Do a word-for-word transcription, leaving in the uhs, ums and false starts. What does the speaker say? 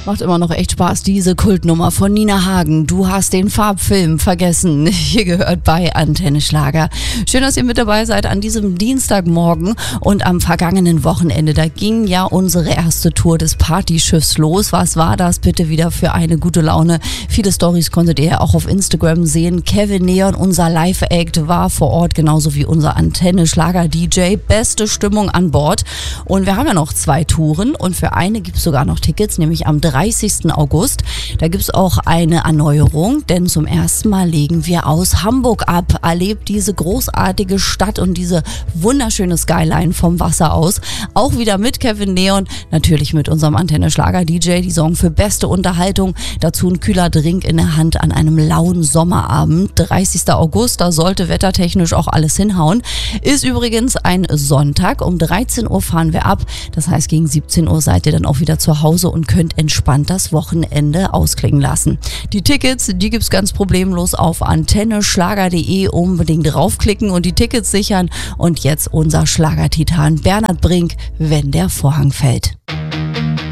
Macht immer noch echt Spaß, diese Kultnummer von Nina Hagen. Du hast den Farbfilm vergessen. Hier gehört bei Antenne Schlager. Schön, dass ihr mit dabei seid an diesem Dienstagmorgen und am vergangenen Wochenende. Da ging ja unsere erste Tour des Partyschiffs los. Was war das bitte wieder für eine gute Laune? Viele Storys konntet ihr ja auch auf Instagram sehen. Kevin Neon, unser Live-Act, war vor Ort, genauso wie unser Antenne Schlager-D J. Beste Stimmung an Bord. Und wir haben ja noch zwei Touren und für eine gibt es sogar noch Tickets, nämlich am dreißigsten August. Da gibt es auch eine Erneuerung, denn zum ersten Mal legen wir aus Hamburg ab. Erlebt diese großartige Stadt und diese wunderschöne Skyline vom Wasser aus. Auch wieder mit Kevin Neon, natürlich mit unserem Antenne Schlager D J. Die sorgen für beste Unterhaltung. Dazu ein kühler Drink in der Hand an einem lauen Sommerabend. dreißigsten August, da sollte wettertechnisch auch alles hinhauen. Ist übrigens ein Sonntag. Um dreizehn Uhr fahren wir ab. Das heißt, gegen siebzehn Uhr seid ihr dann auch wieder zu Hause und könnt entspannt das Wochenende ausklingen lassen. Die Tickets, die gibt's ganz problemlos auf antenne schlager punkt de. Unbedingt draufklicken und die Tickets sichern. Und jetzt unser Schlagertitan Bernhard Brink, wenn der Vorhang fällt.